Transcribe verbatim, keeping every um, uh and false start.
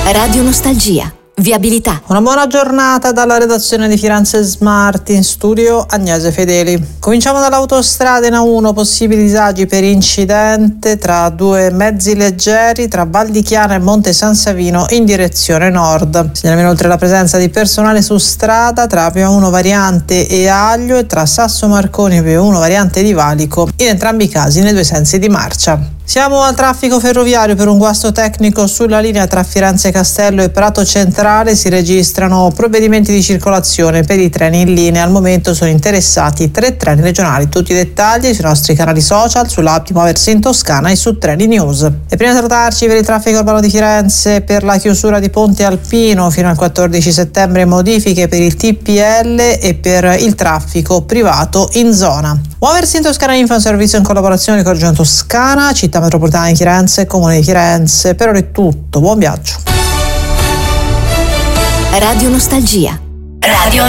Radio Nostalgia. Viabilità. Una buona giornata dalla redazione di Firenze Smart, in studio Agnese Fedeli. Cominciamo dall'autostrada in A uno, possibili disagi per incidente tra due mezzi leggeri tra Val di Chiana e Monte San Savino in direzione nord. Segnaliamo inoltre la presenza di personale su strada tra P uno variante e Aglio e tra Sasso Marconi e P uno variante di Valico, in entrambi i casi nei due sensi di marcia. Siamo al traffico ferroviario. Per un guasto tecnico sulla linea tra Firenze Castello e Prato Centrale si registrano provvedimenti di circolazione per i treni in linea. Al momento sono interessati tre treni regionali. Tutti i dettagli sui nostri canali social, sull'app di Muoversi in Toscana e su Treni News. E prima di salutarci, per il traffico urbano di Firenze, per la chiusura di Ponte Alpino fino al quattordici settembre, modifiche per il T P L e per il traffico privato in zona. Muoversi in Toscana Info è un servizio in collaborazione con Regione Toscana, Città Metropolitana di Firenze, Comune di Firenze. Per ora è tutto, buon viaggio. Radio Nostalgia. Radio